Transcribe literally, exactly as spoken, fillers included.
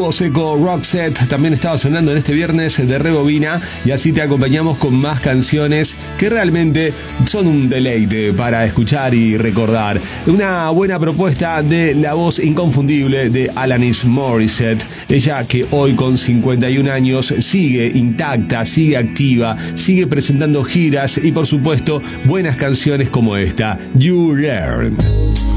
Dúo Seco Roxette también estaba sonando en este viernes de Rebobina, y así te acompañamos con más canciones que realmente son un deleite para escuchar y recordar. Una buena propuesta de la voz inconfundible de Alanis Morissette, ella que hoy con cincuenta y un años sigue intacta, sigue activa, sigue presentando giras y por supuesto buenas canciones como esta, You Learn.